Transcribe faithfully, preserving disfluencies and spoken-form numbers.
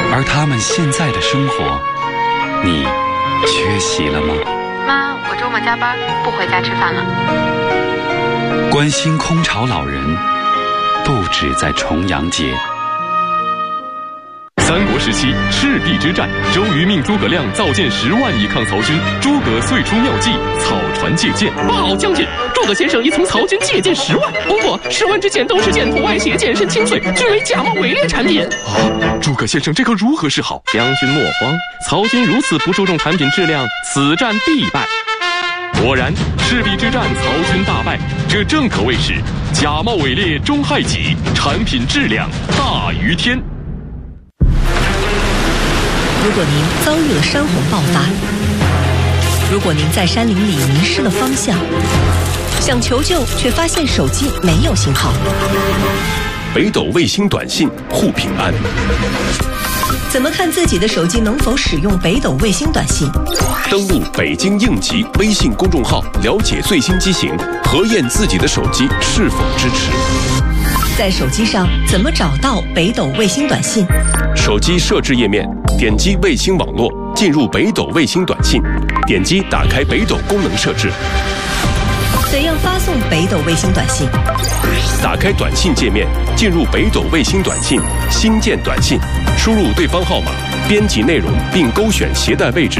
而他们现在的生活，你缺席了吗？ 妈，我周末加班，不回家吃饭了。 关心空巢老人，不止在重阳节。 三国时期赤壁之战，周瑜命诸葛亮造舰十万以抗曹军，诸葛遂出妙计，草船借箭。 报将军，诸葛先生已从曹军借箭十万，不过十万之箭都是箭头外泄，剑身清脆，均为假冒伪劣产品。 啊，诸葛先生这可如何是好？ 将军莫慌，曹军如此不注重产品质量，此战必败。 果然，赤壁之战曹军大败，这正可谓是假冒伪劣终害己，产品质量大于天。 如果您遭遇了山洪爆发，如果您在山林里迷失了方向，想求救却发现手机没有信号， 北斗卫星短信护平安。 怎么看自己的手机能否使用北斗卫星短信？ 登录北京应急微信公众号，了解最新机型，核验自己的手机是否支持。 在手机上怎么找到北斗卫星短信？ 手机设置页面，点击卫星网络，进入北斗卫星短信，点击打开北斗功能设置。 怎样发送北斗卫星短信？ 打开短信界面，进入北斗卫星短信，新建短信，输入对方号码，编辑内容并勾选携带位置。